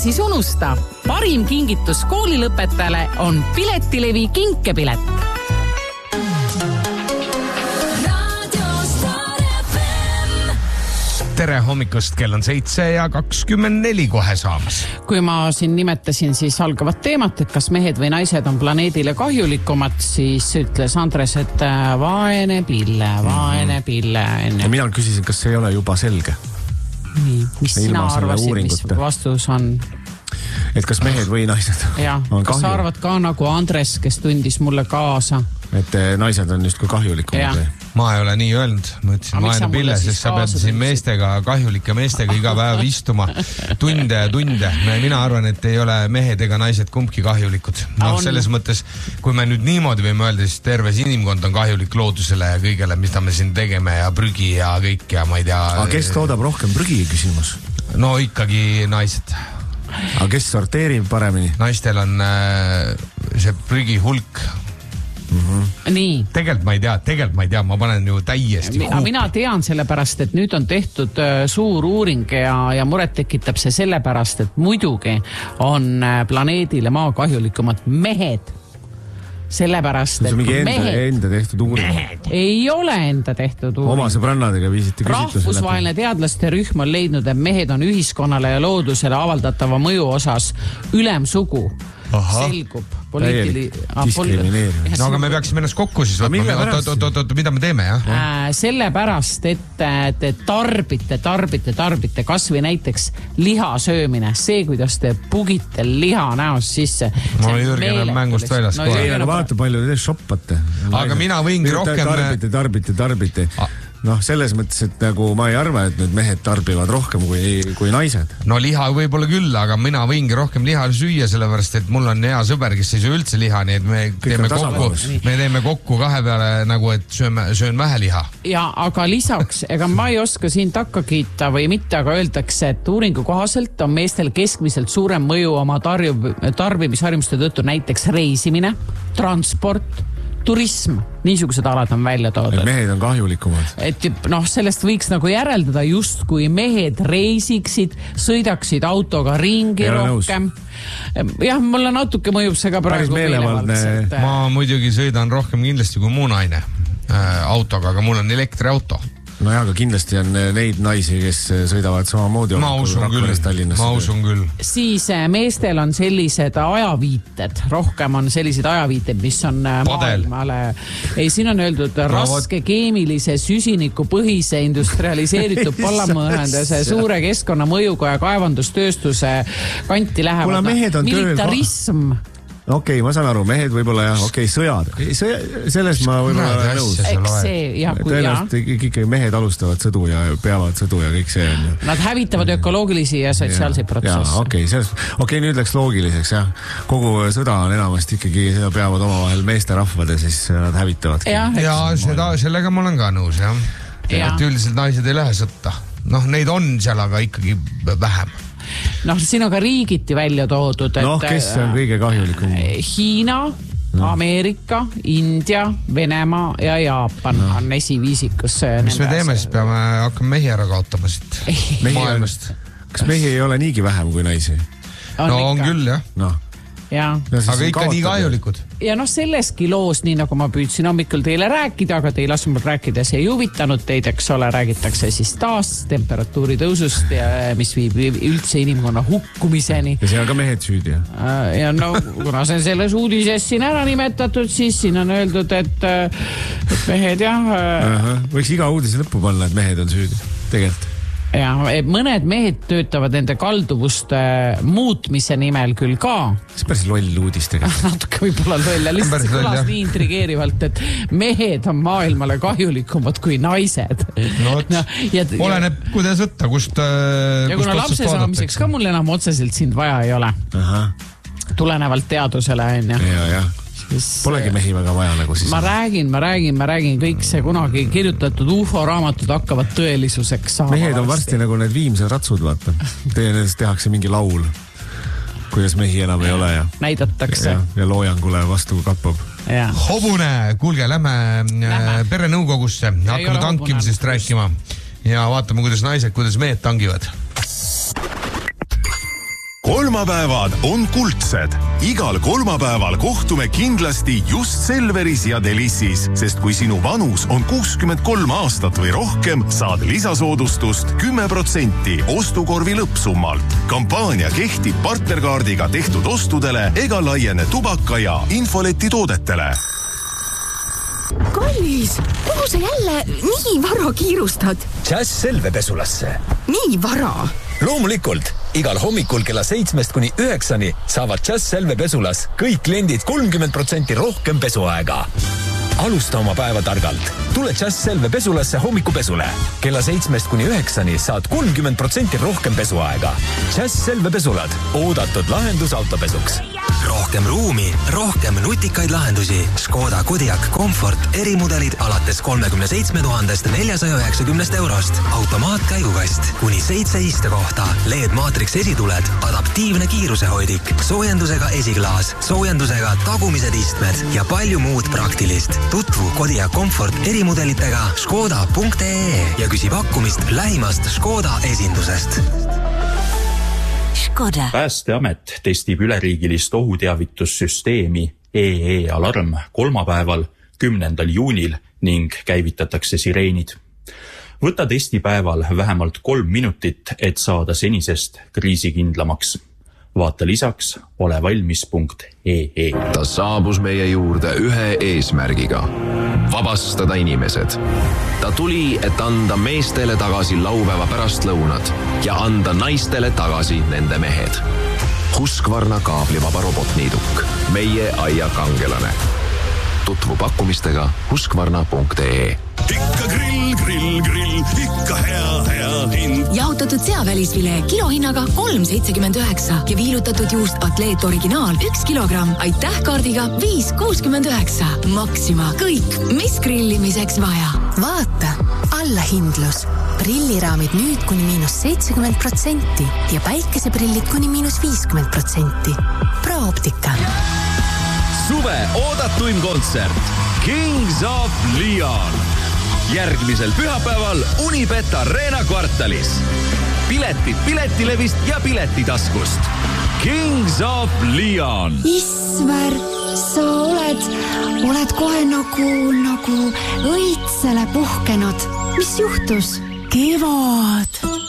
siis unusta. Parim kingitus koolilõpetajale on Piletilevi kinkepilet. Tere hommikust, kell on 7:24 kohe saamas. Kui ma siin nimetasin siis algavat teemat, et kas mehed või naised on planeedile kahjulikumad, siis ütles Andres, et vaene pille. Ja mina küsisin, kas see ei ole juba selge? Nii, mis sina arvasid, mis vastus on? Et kas mehed või naised on kas sa arvad ka nagu Andres, kes tundis mulle kaasa? Et naised on just kui kahjulikumad või? Ma ei ole nii öelnud, ma ütlesin vaene pille, sest sa pead siin meestega, kahjulike meestega iga päev istuma tunde ja tunde. Mina arvan, et ei ole mehed ega naised kumbki kahjulikud. Selles mõttes, kui me nüüd niimoodi võime öelda, siis terves inimkond on kahjulik loodusele ja kõigele, mis me siin tegeme ja prügi ja kõik ja ma ei tea. Aga kes toodab rohkem prügi küsimus? No ikkagi naised. Aga kes sorteerib paremini? Naistel on see prügi hulk. Nii. Tegelikult ma ei tea, ma panen ju täiesti huupi. Mina tean sellepärast, et nüüd on tehtud suur uuring ja muret tekitab see sellepärast, et muidugi on planeedile maa kahjulikumad mehed. Sellepärast, et enda tehtud uuring. Ei ole enda tehtud uuring. Oma sõbrannadega viisiti küsitluse. Rahvusvaheline teadlaste rühm on leidnud, et mehed on ühiskonnale ja loodusele avaldatava mõju osas ülemsugu. Selgub. Diskrimineerimine. No aga me peaksime ennast kokku siis võtma. Mida me teeme, jah? Sellepärast, et tarbite kas või näiteks lihasöömine. See, kuidas te pugite liha näost sisse. Ma Jürgen on mängust väljas. Vaata palju te shoppate. Aga mina võingi rohkem... Tarbite. Noh, selles mõttes, et nagu ma ei arva, et nüüd mehed tarbivad rohkem kui naised. No liha võib-olla küll, aga mina võingi rohkem liha süüa, sellepärast, et mul on hea sõber, kes ei söö üldse liha, nii et me teeme kokku kahe peale nagu, et söön vähe liha. Ja, aga lisaks, ega ma ei oska siin takka kiita või mitte, aga öeldakse, et uuringu kohaselt on meestel keskmiselt suurem mõju oma tarbimisharjumuste tõttu näiteks reisimine, transport, turism, niisugused alad on välja toodud. Mehed on kahjulikumad. Et sellest võiks nagu järeldada just kui mehed reisiksid, sõidaksid autoga ringi rohkem. Jah, mulle natuke mõjub see ka praegu meelevaldselt. Ma muidugi sõidan rohkem kindlasti kui muu naine autoga, aga mul on elektriauto. No jah, aga kindlasti on neid naisi, kes sõidavad samamoodi. Ma usun küll. Siis meestel on sellised ajaviited. Rohkem on sellised ajaviited, mis on maailmale. Ei, siin on öeldud raske keemilise süsiniku põhise industrialiseeritud pallamõhendase suure keskkonna mõjuga ja kaevandustööstuse kanti lähevad. Militarism. Okei, ma saan aru, mehed võib-olla jah, sõjad. Selles ma võib-olla nõus. Tõenäoliselt ikkagi mehed alustavad sõdu ja peavad sõdu ja kõik see on. Nad hävitavad ökoloogilisi ja sotsiaalseid protsesse. Okei, nüüd läks loogiliseks, jah. Kogu sõda on enamasti ikkagi, seda peavad omavahel meesterahvad ja siis nad hävitavad. Ja sellega ma olen ka nõus, jah. Et üldiselt naised ei lähe sõtta. Neid on seal, aga ikkagi vähem. Siin on ka riigiti välja toodud, et kes on kõige kahjulikum? Hiina, Ameerika, India, Venemaa ja Jaapan on esiviisikus. Mis me teeme, siis peame hakkama mehi ära kaotama siit maailmast. Kas mehi ei ole niigi vähem kui naisi? No on küll, jah. Aga ikka nii kahjulikud. Ja selleski loos, nii nagu ma püüdsin hommikul teile rääkida, aga te ei lasu mul rääkida, see ei huvitanud teid, eks ole, räägitakse siis taas temperatuuri tõusust, mis viib üldse inimkonna hukkumiseni. Ja see on ka mehed süüdi, jah? Ja kuna see on selles uudises siin ära nimetatud, siis siin on öeldud, et mehed, jah... Võiks iga uudise lõppu panna, et mehed on süüdi, tegelikult. Ja mõned mehed töötavad enda kalduvuste muutmise nimel küll ka. See päris loll uudis tegelikult. Natuke võib-olla loll. Lihtsalt see kõlas nii intrigeerivalt, et mehed on maailmale kahjulikumad kui naised. Oleneb, kuidas võtta, kust ja kuna lapse saamiseks ka mul enam otseselt sind vaja ei ole. Tulenevalt teadusele, on ju. Ja. Polegi mehi väga vaja nagu siis. Ma räägin, kõik see kunagi kirjutatud UFO-raamatud hakkavad tõelisuseks saama. Mehed on varsti nagu need Viimse ratsud, vaata. Nendest tehakse mingi laul, kuidas mehi enam ei ole ja näidatakse. Ja loojangule vastu kappab. Hobune, kuulge, lähme perenõukogusse. Hakkame tankimisest rääkima ja vaatame, kuidas naised, kuidas mehed tangivad. Kolmapäevad on kuldsed. Igal kolmapäeval kohtume kindlasti just Selveris ja Delissis, sest kui sinu vanus on 63 aastat või rohkem, saad lisasoodustust 10% ostukorvi lõppsummalt. Kampaania kehtib partnerkaardiga tehtud ostudele ega laiene tubaka ja infoleti toodetele. Kallis, kuhu sa jälle nii vara kiirustad? Jazz Selve pesulasse. Nii vara? Loomulikult, igal hommikul kella 7–9 saavad Jazz Selve pesulas kõik kliendid 30% rohkem pesuaega. Alusta oma päeva targalt. Tule Jazz Selve pesulasse hommikupesule. Kella 7–9 saad 30% rohkem pesuaega. Jazz Selve pesulad. Oodatud lahendus autopesuks. Rohkem ruumi, rohkem nutikaid lahendusi. Škoda Kodiaq Comfort erimudelid alates 37 490 eurost. Automaatkäigukast, kuni 7 istekohta, LED Matrix esituled, adaptiivne kiirusehoidik, soojendusega esiklaas, soojendusega tagumised istmed ja palju muud praktilist. Tutvu Kodiaq Comfort erimudelitega škoda.ee ja küsi pakkumist lähimast Škoda esindusest. Škoda. Päästeamet testib üleriigilist ohuteavitussüsteemi EE-alarm kolmapäeval 10. juunil ning käivitatakse sireenid. Võta testipäeval vähemalt 3 minutit, et saada senisest kriisikindlamaks. Vaata lisaks olevalmis.ee. Ta saabus meie juurde ühe eesmärgiga. Vabastada inimesed. Ta tuli, et anda meestele tagasi laupäeva pärastlõunad ja anda naistele tagasi nende mehed. Husqvarna kaablivaba robotniiduk. Meie aia kangelane. Tutvu pakkumistega husqvarna.ee. Ikka grill, ikka hea hind. Jaotatud seavälisvile kilohinnaga 3,79 ja viilutatud juust Atleet originaal 1 kilogramm. Aitäh kaardiga 5,69. Maxima kõik, mis grillimiseks vaja. Vaata, allahindlus. Brilliraamid nüüd kuni -70% ja päikeseprillid kuni -50%. ProOptica. Suve oodatuim kontsert Kings of Leon. Järgmisel pühapäeval Unibet Arena kvartalis. Piletid Piletilevist ja Piletitaskust. Kings of Leon. Isver, sa oled kohe nagu õitsele puhkenud. Mis juhtus? Kevad.